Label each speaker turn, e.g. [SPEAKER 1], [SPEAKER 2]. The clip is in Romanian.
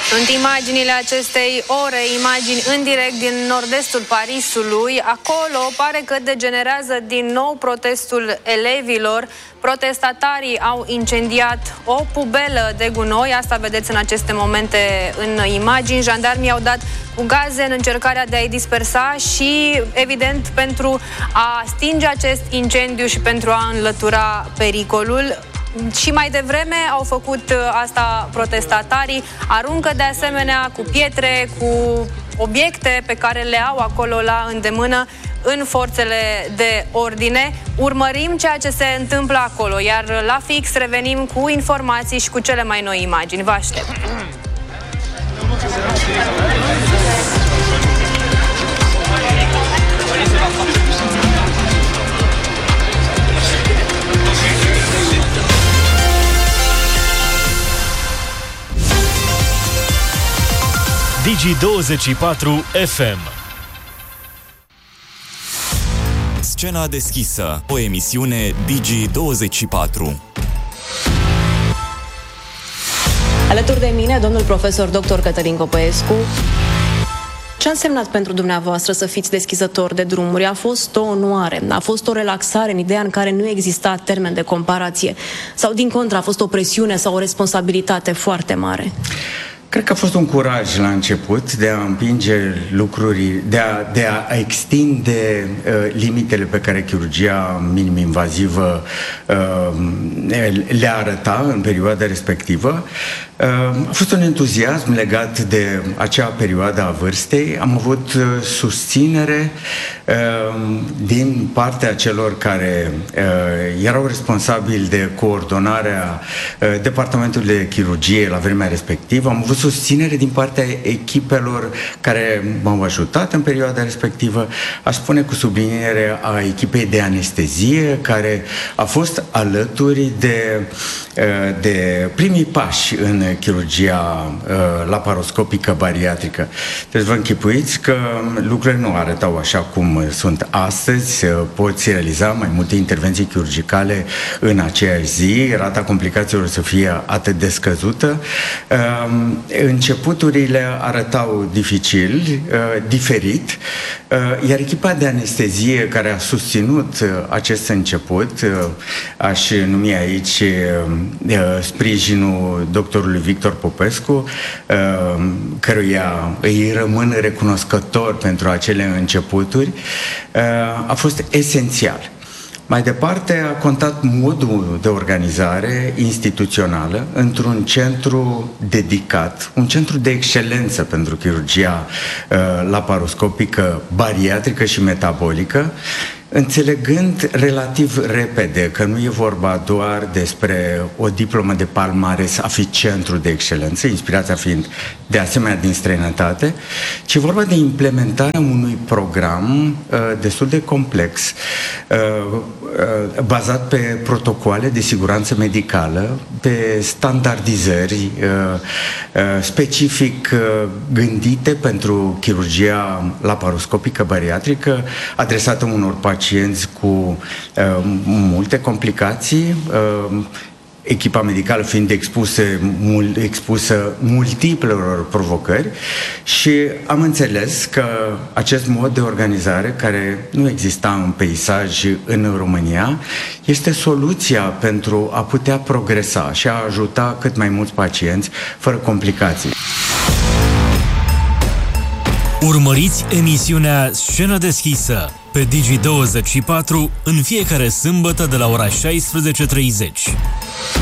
[SPEAKER 1] Sunt imaginile acestei ore, imagini în direct din nord-estul Parisului. Acolo pare că degenerează din nou protestul elevilor. Protestatarii au incendiat o pubelă de gunoi, asta vedeți în aceste momente în imagini. Jandarmii au dat cu gaze în încercarea de a-i dispersa și, evident, pentru a stinge acest incendiu și pentru a înlătura pericolul. Și mai devreme au făcut asta protestatarii, aruncă de asemenea cu pietre, cu obiecte pe care le au acolo la îndemână în forțele de ordine. Urmărim ceea ce se întâmplă acolo, iar la fix revenim cu informații și cu cele mai noi imagini. Vă aștept!
[SPEAKER 2] Digi24 FM.
[SPEAKER 3] Scena deschisă, o emisiune Digi24.
[SPEAKER 4] Alături de mine, domnul profesor dr. Cătălin Copăescu. Ce a însemnat pentru dumneavoastră să fiți deschizător de drumuri? A fost o onoare? A fost o relaxare în ideea în care nu exista termen de comparație? Sau, din contră, a fost o presiune sau o responsabilitate foarte mare?
[SPEAKER 5] Cred că a fost un curaj la început de a împinge lucruri, de a extinde limitele pe care chirurgia minim-invazivă le arăta în perioada respectivă. A fost un entuziasm legat de acea perioadă a vârstei. Am avut susținere din partea celor care erau responsabili de coordonarea departamentului de chirurgie la vremea respectivă. Am avut susținere din partea echipelor care m-au ajutat în perioada respectivă. Aș spune cu subliniere a echipei de anestezie, care a fost alături de primii pași în chirurgia laparoscopică bariatrică. Deci vă închipuiți că lucrurile nu arătau așa cum sunt astăzi. Poți realiza mai multe intervenții chirurgicale în aceeași zi, rata complicațiilor să fie atât de scăzută. Începuturile arătau dificil, diferit, iar echipa de anestezie care a susținut acest început, aș numi aici sprijinul doctorului Victor Popescu, căruia îi rămân recunoscător pentru acele începuturi, a fost esențial. Mai departe a contat modul de organizare instituțională într-un centru dedicat, un centru de excelență pentru chirurgia laparoscopică, bariatrică și metabolică, înțelegând relativ repede că nu e vorba doar despre o diplomă de palmares a fi centru de excelență, inspirația fiind de asemenea din străinătate, ci e vorba de implementarea unui program destul de complex, bazat pe protocoale de siguranță medicală, pe standardizări specific gândite pentru chirurgia laparoscopică bariatrică, adresată unor pacienți cu multe complicații, echipa medicală fiind expusă multiplelor provocări, și am înțeles că acest mod de organizare, care nu exista în peisaj în România, este soluția pentru a putea progresa și a ajuta cât mai mulți pacienți fără complicații.
[SPEAKER 2] Urmăriți emisiunea Scenă deschisă pe Digi24 în fiecare sâmbătă de la ora 16:30.